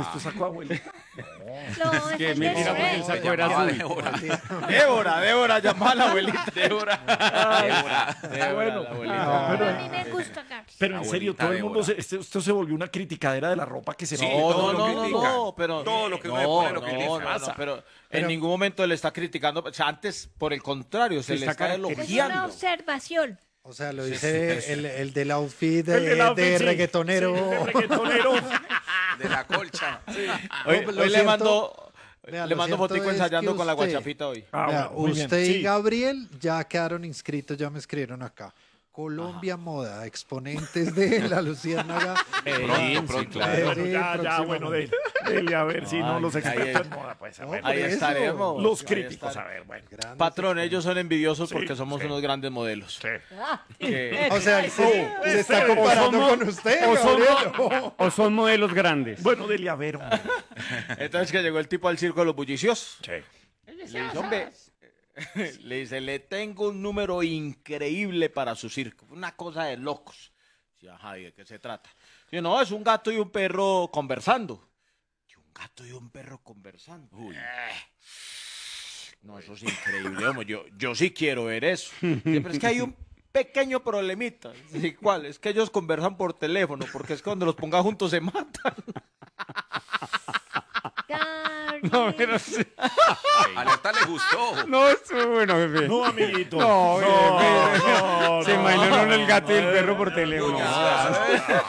usted sacó a abuelita. No, Que es mentira, porque el Shrek. saco era azul. Débora, llamaba a la abuelita. Débora. Bueno, A mí me gusta Cars. pero en serio, todo el mundo, Débora. esto se volvió una criticadera de la ropa que se Sí, nos... todo lo critican. pero Todo lo que uno le pone, lo que le pasa. pero en ningún momento le está criticando. O sea, antes, por el contrario, se le está Es una elogiando. observación. O sea, lo dice el del outfit El del outfit, de sí. reggaetonero. Sí, de reggaetonero. De la colcha. Hoy, No, lo hoy le cierto- mando, vea, le lo mando cierto fotico es ensayando que con la usted- guachafita hoy. Ah, Vea, bueno, muy bien. usted y Sí. Gabriel ya quedaron inscritos, ya me escribieron acá. Colombia Moda, exponentes de la Luciérnaga. Pronto. claro. Bueno, ya, próximamente. bueno, dele a ver si no Ay, los ahí expertos es. en moda, pues, a No, ver. por Ahí eso. estaremos. Los Ahí críticos, a estaremos. ver, bueno. Grandes Patrón, ellos son envidiosos Sí, porque somos sí. unos grandes modelos. Sí. Que- O sea, se está comparando somos- con usted, o Gabriel. somos, o son modelos grandes. Bueno, dele a ver, hombre. Entonces que llegó el tipo al circo de los bulliciosos. Sí. Le dice, hombre, le dice, le tengo un número increíble para su circo. Una cosa de locos. Sí, ajá, ¿y de qué se trata? Dice, no, es un gato y un perro conversando. Y un gato y un perro conversando. No, eso es increíble, hombre. Yo sí quiero ver eso. Dice, pero es que hay un pequeño problemita. Dice, ¿cuál? Es que ellos conversan por teléfono, porque es que cuando los ponga juntos se matan. No, pero sí. Alerta le gustó. No, estuvo bueno, jefe. No, amiguito. No, jefe. no, Se no. imaginaron el gato y el perro por teléfono. Uñas.